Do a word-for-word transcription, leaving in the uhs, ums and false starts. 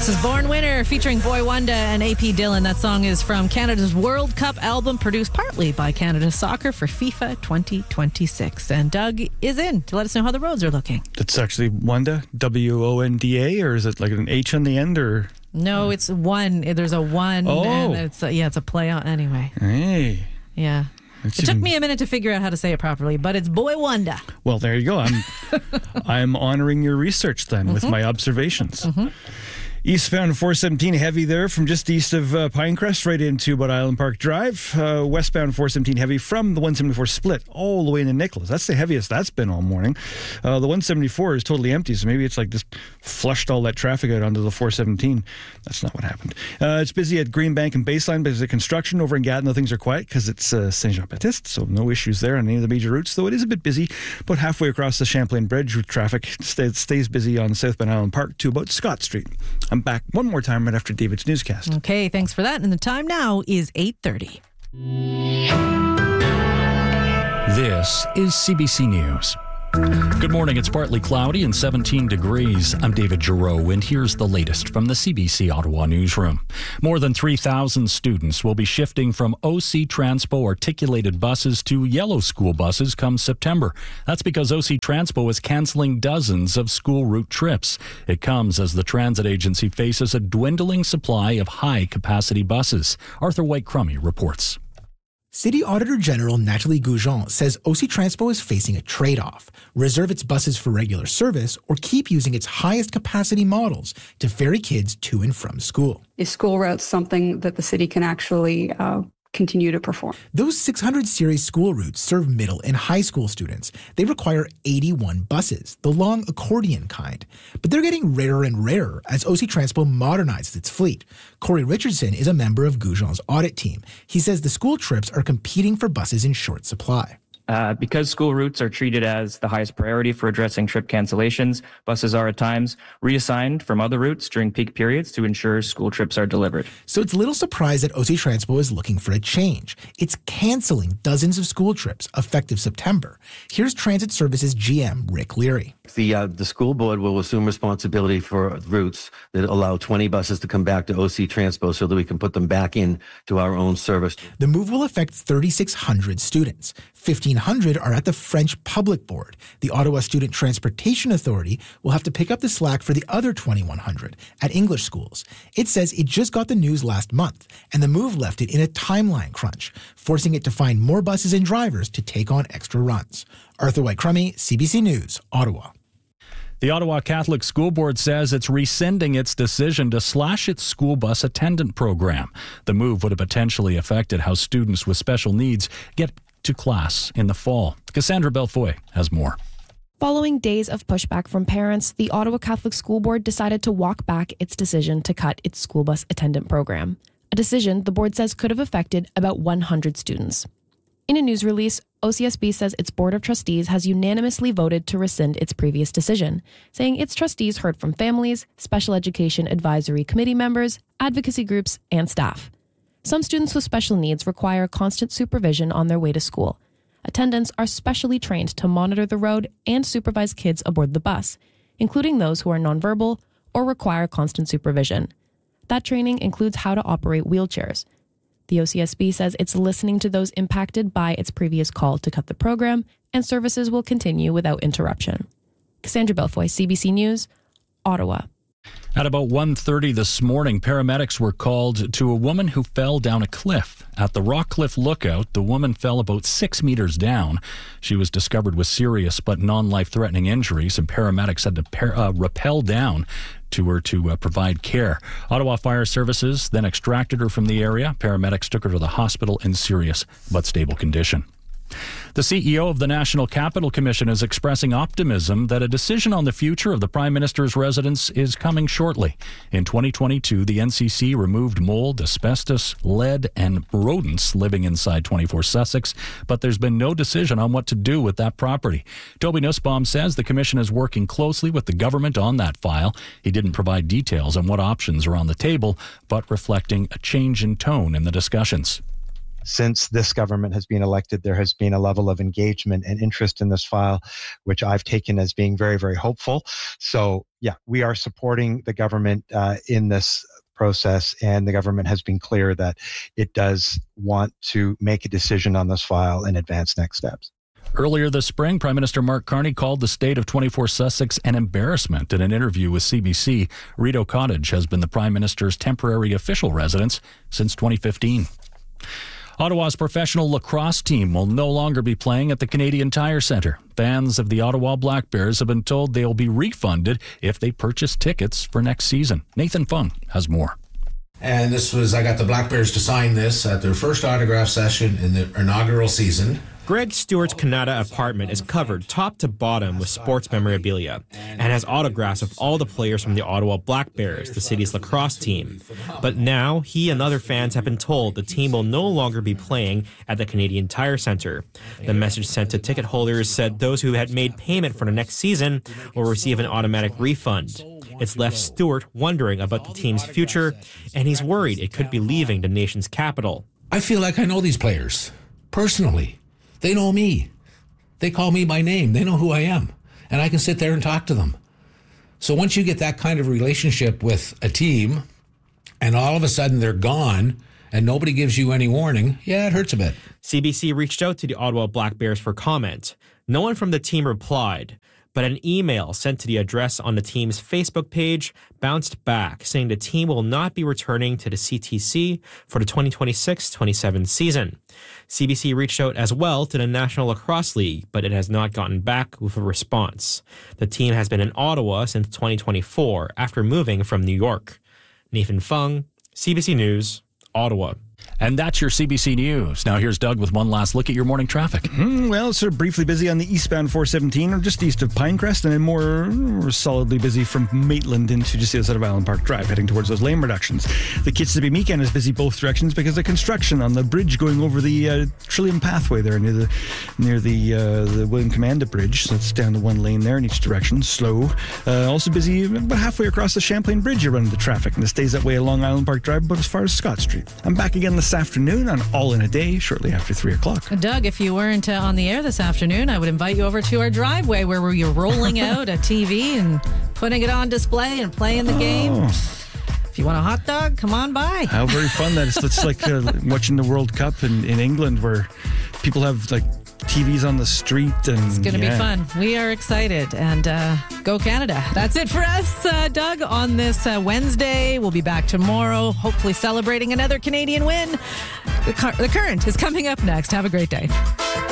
This is Born Winner featuring Boy Wonder and A P Dylan. That song is from Canada's World Cup album, produced partly by Canada Soccer for FIFA twenty twenty-six. And Doug is in to let us know how the roads are looking. It's actually Wanda, W O N D A, or is it like an H on the end? Or No, it's one. There's a one. Oh. And it's a, yeah, it's a play on. Anyway. Hey. Yeah. It's It took even- me a minute to figure out how to say it properly, but it's Boy Wonder. Well, there you go. I'm I'm honoring your research then with my observations. Mm-hmm. Eastbound four seventeen, heavy there from just east of uh, Pinecrest right into about Island Park Drive. Uh, westbound four seventeen, heavy from the one seventy-four split all the way into Nicholas. That's the heaviest that's been all morning. Uh, the one seventy-four is totally empty, so maybe it's like just flushed all that traffic out onto the four seventeen. That's not what happened. Uh, it's busy at Greenbank and Baseline because of construction. Over in Gatineau, things are quiet because it's uh, Saint Jean Baptiste, so no issues there on any of the major routes, though it is a bit busy. About halfway across the Champlain Bridge with traffic stays, stays busy on southbound Island Park to about Scott Street. I'm back one more time right after David's newscast. Okay, thanks for that. And the time now is eight thirty. This is C B C News. Good morning. It's partly cloudy and seventeen degrees. I'm David Giroux, and here's the latest from the C B C Ottawa newsroom. More than three thousand students will be shifting from O C Transpo articulated buses to yellow school buses come September. That's because O C Transpo is canceling dozens of school route trips. It comes as the transit agency faces a dwindling supply of high-capacity buses. Arthur White-Crummey reports. City Auditor General Nathalie Goujon says O C Transpo is facing a trade-off: reserve its buses for regular service or keep using its highest capacity models to ferry kids to and from school. Is school routes something that the city can actually uh, continue to perform? Those six hundred series school routes serve middle and high school students. They require eighty-one buses, the long accordion kind. But they're getting rarer and rarer as O C Transpo modernizes its fleet. Corey Richardson is a member of Goujon's audit team. He says the school trips are competing for buses in short supply. Uh, because school routes are treated as the highest priority for addressing trip cancellations, buses are at times reassigned from other routes during peak periods to ensure school trips are delivered. So it's little surprise that O C Transpo is looking for a change. It's canceling dozens of school trips effective September. Here's Transit Services G M Rick Leary. The uh, the school board will assume responsibility for routes that allow twenty buses to come back to O C Transpo so that we can put them back in to our own service. The move will affect thirty-six hundred students. fifteen hundred are at the French Public Board. The Ottawa Student Transportation Authority will have to pick up the slack for the other twenty-one hundred at English schools. It says it just got the news last month, and the move left it in a timeline crunch, forcing it to find more buses and drivers to take on extra runs. Arthur White-Crummey, C B C News, Ottawa. The Ottawa Catholic School Board says it's rescinding its decision to slash its school bus attendant program. The move would have potentially affected how students with special needs get to class in the fall. Cassandra Belfoy has more. Following days of pushback from parents, the Ottawa Catholic School Board decided to walk back its decision to cut its school bus attendant program. A decision the board says could have affected about one hundred students. In a news release, O C S B says its Board of Trustees has unanimously voted to rescind its previous decision, saying its trustees heard from families, Special Education Advisory Committee members, advocacy groups, and staff. Some students with special needs require constant supervision on their way to school. Attendants are specially trained to monitor the road and supervise kids aboard the bus, including those who are nonverbal or require constant supervision. That training includes how to operate wheelchairs. The O C S B says it's listening to those impacted by its previous call to cut the program, and services will continue without interruption. Cassandra Belfoy, C B C News, Ottawa. At about one thirty this morning, paramedics were called to a woman who fell down a cliff. At the Rockcliffe Lookout, the woman fell about six meters down. She was discovered with serious but non-life-threatening injuries, and paramedics had to par- uh, rappel down to her to uh, provide care. Ottawa Fire Services then extracted her from the area. Paramedics took her to the hospital in serious but stable condition. The C E O of the National Capital Commission is expressing optimism that a decision on the future of the Prime Minister's residence is coming shortly. In twenty twenty-two, the N C C removed mold, asbestos, lead, and rodents living inside twenty-four Sussex, but there's been no decision on what to do with that property. Toby Nussbaum says the Commission is working closely with the government on that file. He didn't provide details on what options are on the table, but reflecting a change in tone in the discussions. since this government has been elected, there has been a level of engagement and interest in this file, which I've taken as being very, very hopeful. So, yeah, we are supporting the government uh, in this process, and the government has been clear that it does want to make a decision on this file and advance next steps. Earlier this spring, Prime Minister Mark Carney called the state of twenty-four Sussex an embarrassment. In an interview with C B C, Rideau Cottage has been the Prime Minister's temporary official residence since twenty fifteen. Ottawa's professional lacrosse team will no longer be playing at the Canadian Tire Centre. Fans of the Ottawa Black Bears have been told they will be refunded if they purchase tickets for next season. Nathan Fung has more. And this was, I got the Black Bears to sign this at their first autograph session in the inaugural season. Greg Stewart's Canada apartment is covered top to bottom with sports memorabilia and has autographs of all the players from the Ottawa Black Bears, the city's lacrosse team. But now, he and other fans have been told the team will no longer be playing at the Canadian Tire Centre. The message sent to ticket holders said those who had made payment for the next season will receive an automatic refund. It's left Stewart wondering about the team's future, and he's worried it could be leaving the nation's capital. I feel like I know these players, personally. They know me. They call me by name. They know who I am. And I can sit there and talk to them. So once you get that kind of relationship with a team and all of a sudden they're gone and nobody gives you any warning, yeah, it hurts a bit. C B C reached out to the Ottawa Black Bears for comment. No one from the team replied, but an email sent to the address on the team's Facebook page bounced back, saying the team will not be returning to the C T C for the twenty twenty-six twenty-seven season. C B C reached out as well to the National Lacrosse League, but it has not gotten back with a response. The team has been in Ottawa since twenty twenty-four after moving from New York. Nathan Fung, C B C News, Ottawa. And that's your C B C News. Now here's Doug with one last look at your morning traffic. Mm, well, sort of briefly busy on the eastbound four seventeen, or just east of Pinecrest, and then more, more solidly busy from Maitland into just the other side of Island Park Drive, heading towards those lane reductions. The Kitsabee Meekan is busy both directions because of construction on the bridge going over the uh, Trillium Pathway there near the near the uh, the William Commanda Bridge. So it's down to one lane there in each direction, slow. Uh, also busy about halfway across the Champlain Bridge. You're running the traffic, and it stays that way along Island Park Drive, but as far as Scott Street. I'm back again this afternoon on All in a Day, shortly after three o'clock. Doug, if you weren't uh, on the air this afternoon, I would invite you over to our driveway where we're rolling out a T V and putting it on display and playing the oh. game. If you want a hot dog, come on by. How very fun that is. It's like uh, watching the World Cup in, in England where people have like T Vs on the street. And it's going to yeah. be fun. We are excited. And uh, go Canada. That's it for us, uh, Doug, on this uh, Wednesday. We'll be back tomorrow, hopefully celebrating another Canadian win. The, car- the Current is coming up next. Have a great day.